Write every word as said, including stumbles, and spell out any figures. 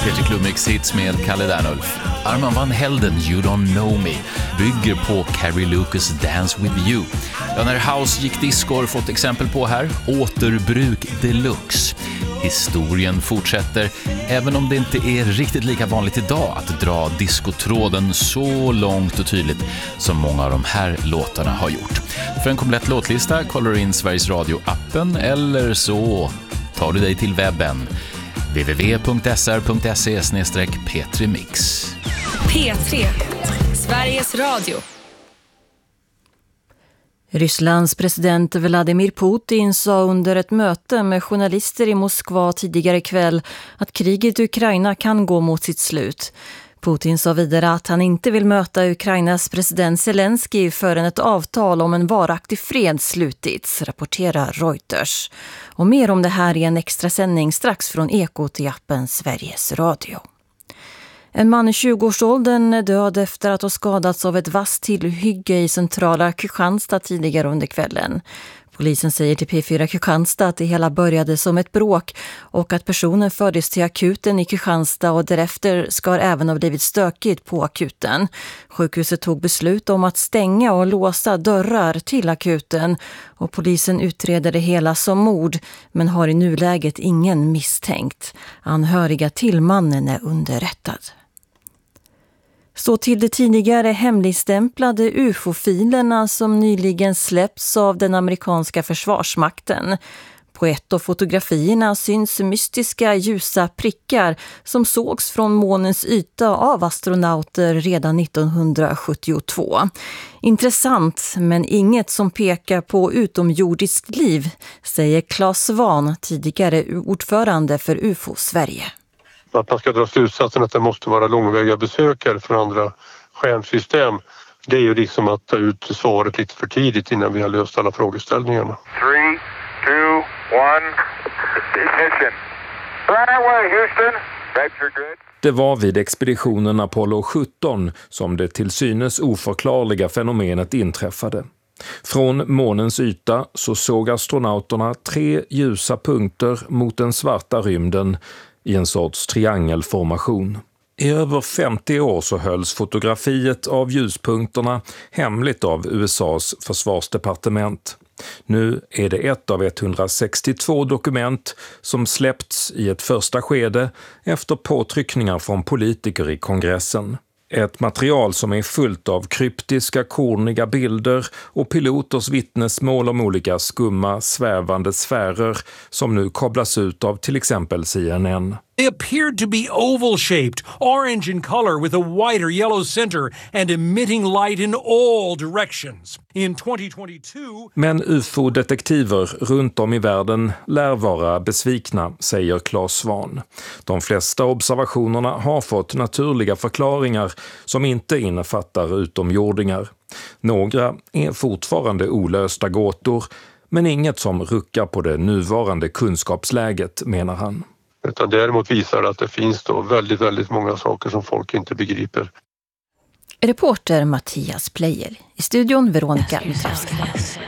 Peter Klumix hits med Kalle Dernulf. Arman van Helden, You Don't Know Me, bygger på Carrie Lucas Dance With You. Ja, när House gick disco fått exempel på här. Återbruk deluxe. Historien fortsätter, även om det inte är riktigt lika vanligt idag att dra diskotråden så långt och tydligt som många av de här låtarna har gjort. För en komplett låtlista kollar du in Sveriges Radio-appen eller så tar du dig till webben w w w punkt s r punkt se slash p tre mix. P tre, Sveriges Radio. Rysslands president Vladimir Putin sa under ett möte med journalister i Moskva tidigare ikväll att kriget i Ukraina kan gå mot sitt slut. Putin sa vidare att han inte vill möta Ukrainas president Zelensky förrän ett avtal om en varaktig fred slutits, rapporterar Reuters. Och mer om det här i en extra sändning strax från Ekot i appen Sveriges Radio. En man i tjugoårsåldern är död efter att ha skadats av ett vasst tillhygge i centrala Kristianstad tidigare under kvällen. Polisen säger till P fyra Kristianstad att det hela började som ett bråk och att personen fördes till akuten i Kristianstad och därefter ska även ha blivit stökigt på akuten. Sjukhuset tog beslut om att stänga och låsa dörrar till akuten och polisen utreder det hela som mord men har i nuläget ingen misstänkt. Anhöriga till mannen är underrättad. Så till de tidigare hemligstämplade U F O-filerna som nyligen släppts av den amerikanska försvarsmakten. På ett av fotografierna syns mystiska ljusa prickar som sågs från månens yta av astronauter redan nittonhundrasjuttiotvå. Intressant, men inget som pekar på utomjordiskt liv, säger Claes Svahn, tidigare ordförande för U F O Sverige. Att man ska dra slutsatsen att det måste vara långväga besökare från andra stjärnsystem. Det är ju liksom att ta ut svaret lite för tidigt innan vi har löst alla frågeställningarna. Three, two, one, ignition. Right away, Houston. Vector good. Det var vid expeditionen Apollo sjutton som det till synes oförklarliga fenomenet inträffade. Från månens yta så såg astronauterna tre ljusa punkter mot den svarta rymden i en sorts triangelformation. I över femtio år så hölls fotografiet av ljuspunkterna hemligt av U S A:s försvarsdepartement. Nu är det ett av etthundrasextiotvå dokument som släppts i ett första skede efter påtryckningar från politiker i kongressen. Ett material som är fullt av kryptiska, korniga bilder och piloters vittnesmål om olika skumma, svävande sfärer som nu kopplas ut av till exempel C N N. They appeared to be oval-shaped, orange in color with a white or yellow center and emitting light in all directions. In twenty twenty-two... Men U F O-detektiver runt om i världen lär vara besvikna, säger Claes Svahn. De flesta observationerna har fått naturliga förklaringar som inte innefattar utomjordingar. Några är fortfarande olösta gåtor, men inget som ruckar på det nuvarande kunskapsläget, menar han. Utan däremot visar det att det finns då väldigt, väldigt många saker som folk inte begriper. Reporter Mattias Plejer. I studion Veronica Mitrowska.